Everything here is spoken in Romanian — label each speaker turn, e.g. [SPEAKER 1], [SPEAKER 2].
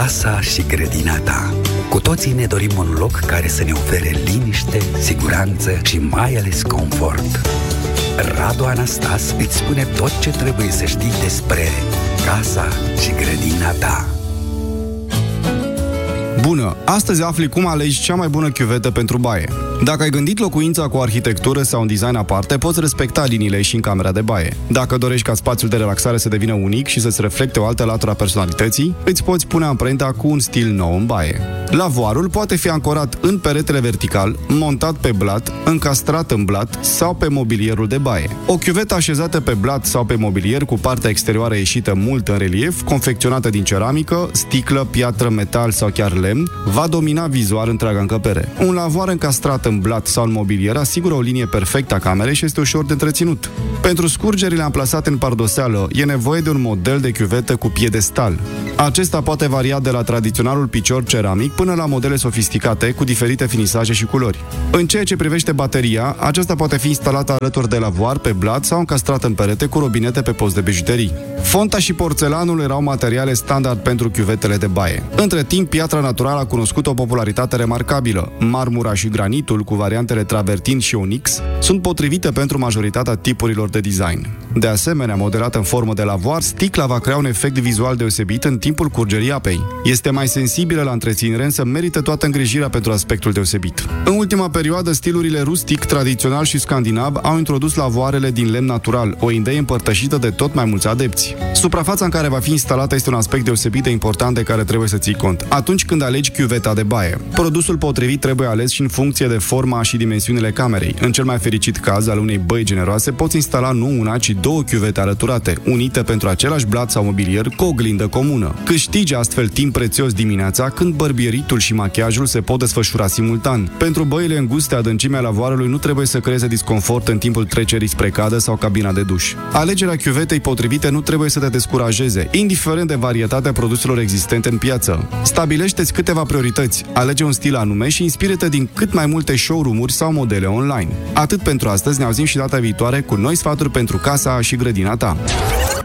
[SPEAKER 1] casa și grădina ta. Cu toții ne dorim un loc care să ne ofere liniște, siguranță și mai ales confort. Radu Anastas îți spune tot ce trebuie să știi despre casa și grădina ta.
[SPEAKER 2] Bună! Astăzi afli cum alegi cea mai bună chiuvetă pentru baie. Dacă ai gândit locuința cu o arhitectură sau un design aparte, poți respecta liniile și în camera de baie. Dacă dorești ca spațiul de relaxare să devină unic și să-ți reflecte o altă latură a personalității, îți poți pune amprenta cu un stil nou în baie. Lavoarul poate fi ancorat în peretele vertical, montat pe blat, încastrat în blat sau pe mobilierul de baie. O chiuvetă așezată pe blat sau pe mobilier cu partea exterioară ieșită mult în relief, confecționată din ceramică, sticlă, piatră, metal sau chiar lemn, va domina vizual întreaga încăpere. Un lavoar încastrat în blat sau în mobilier asigură o linie perfectă a camerei și este ușor de întreținut. Pentru scurgerile amplasate în pardoseală, e nevoie de un model de chiuvetă cu piedestal. Acesta poate varia de la tradiționalul picior ceramic până la modele sofisticate cu diferite finisaje și culori. În ceea ce privește bateria, aceasta poate fi instalată alături de lavoar pe blat sau încastrată în perete cu robinete pe post de bijuterii. Fonta și porțelanul erau materiale standard pentru chiuvetele de baie. Între timp, piatra naturală a cunoscut o popularitate remarcabilă. Marmura și granitul, cu variantele travertin și onyx, sunt potrivite pentru majoritatea tipurilor de design. De asemenea, modelată în formă de lavoar, sticla va crea un efect vizual deosebit în timpul curgerii apei. Este mai sensibilă la întreținere, însă merită toată îngrijirea pentru aspectul deosebit. În ultima perioadă, stilurile rustic, tradițional și scandinav au introdus lavoarele din lemn natural, o idee împărtășită de tot mai mulți adepți. Suprafața în care va fi instalată este un aspect deosebit de important de care trebuie să ții cont atunci când alegi chiuveta de baie. Produsul potrivit trebuie ales și în funcție de forma și dimensiunile camerei. În cel mai fericit caz al unei băi generoase, poți instala nu una, ci două chiuvete alăturate, unite pentru același blat sau mobilier cu o oglindă comună. Câștigi astfel timp prețios dimineața, când bărbieritul și machiajul se pot desfășura simultan. Pentru băile înguste, adâncimea lavoarului nu trebuie să creeze disconfort în timpul trecerii spre cadă sau cabina de duș. Alegerea chiuvetei potrivite nu trebuie să te descurajeze, indiferent de varietatea produselor existente în piață. Stabilește-ți câteva priorități, alege un stil anume și inspiră-te din cât mai multe showroom-uri sau modele online. Atât pentru astăzi, ne auzim și data viitoare cu noi sfaturi pentru casa și grădina ta.